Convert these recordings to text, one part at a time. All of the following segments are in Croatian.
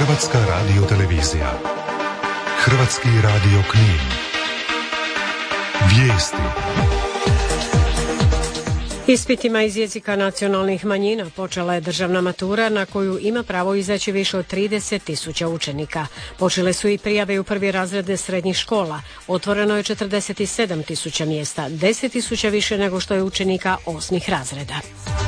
Hrvatska radiotelevizija. Hrvatski radio Knin. Vijesti. Ispitima iz jezika nacionalnih manjina počela je državna matura na koju ima pravo izaći više od 30.000 učenika. Počele su i prijave u prvi razrede srednjih škola. Otvoreno je 47.000 mjesta, 10.000 više nego što je učenika osmih razreda.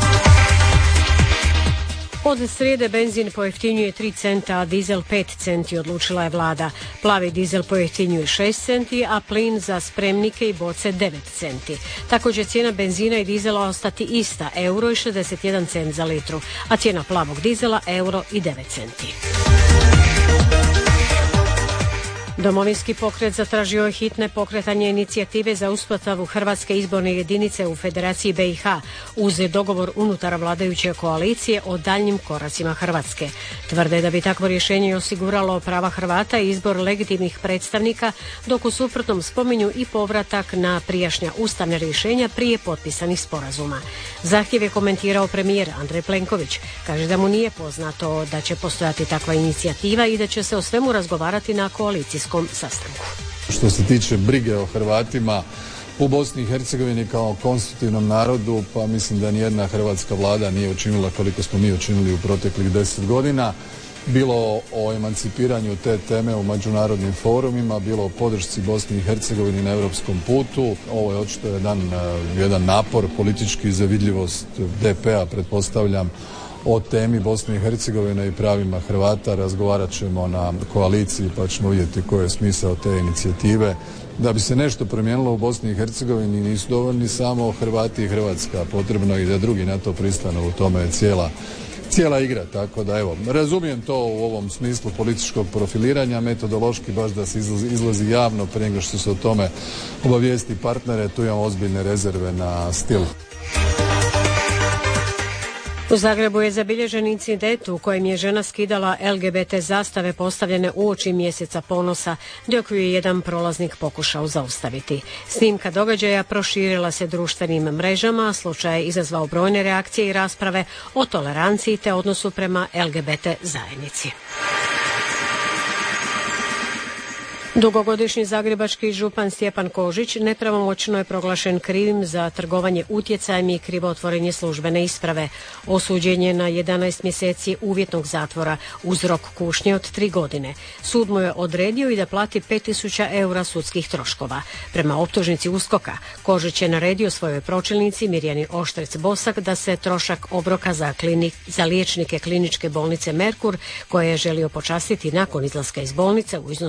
Od srijede benzin pojeftinjuje 3 centa, a dizel 5 centi, odlučila je vlada. Plavi dizel pojeftinjuje 6 centi, a plin za spremnike i boce 9 centi. Tako će cijena benzina i dizela ostati ista, €1,61 za litru, a cijena plavog dizela €1,09. Domovinski pokret zatražio je hitne pokretanje inicijative za uspostavu Hrvatske izborne jedinice u Federaciji BiH uz dogovor unutar vladajuće koalicije o daljnjim koracima Hrvatske. Tvrde da bi takvo rješenje osiguralo prava Hrvata i izbor legitimnih predstavnika, dok u suprotnom spominju i povratak na prijašnja ustavna rješenja prije potpisanih sporazuma. Zahtjev je komentirao premijer Andrej Plenković. Kaže da mu nije poznato da će postojati takva inicijativa i da će se o svemu razgovarati na koalicijskom sastanku. Što se tiče brige o Hrvatima u Bosni i Hercegovini kao konstitutivnom narodu, pa mislim da nijedna hrvatska vlada nije učinila koliko smo mi učinili u proteklih 10 godina. Bilo o emancipiranju te teme u međunarodnim forumima, bilo o podršci Bosni i Hercegovini na europskom putu. Ovo je očito jedan napor politički za vidljivost DP-a, pretpostavljam, o temi Bosne i Hercegovine i pravima Hrvata. Razgovarat ćemo na koaliciji pa ćemo vidjeti koji je smisao te inicijative. Da bi se nešto promijenilo u Bosni i Hercegovini nisu dovoljni samo Hrvati i Hrvatska, potrebno i da drugi na to pristanu, u tome je cijela igra, tako da evo, razumijem to u ovom smislu političkog profiliranja, metodološki baš da se izlazi javno prije nego što se o tome obavijesti partnere, tu imamo ozbiljne rezerve na stil. U Zagrebu je zabilježen incident u kojem je žena skidala LGBT zastave postavljene uoči mjeseca ponosa, dok ju je jedan prolaznik pokušao zaustaviti. Snimka događaja proširila se društvenim mrežama, slučaj je izazvao brojne reakcije i rasprave o toleranciji te odnosu prema LGBT zajednici. Dugogodišnji zagrebački župan Stjepan Kožić nepravomoćno je proglašen krivim za trgovanje utjecajem i krivotvorenje službene isprave. Osuđen je na 11 mjeseci uvjetnog zatvora uz rok kušnje od 3 godine. Sud mu je odredio i da plati 5.000 eura sudskih troškova. Prema optužnici USKOK-a, Kožić je naredio svojoj pročelnici Mirjani Oštrec-Bosak da se trošak obroka za liječnike kliničke bolnice Merkur, koje je želio počastiti nakon izlaska iz bolnice u iznosu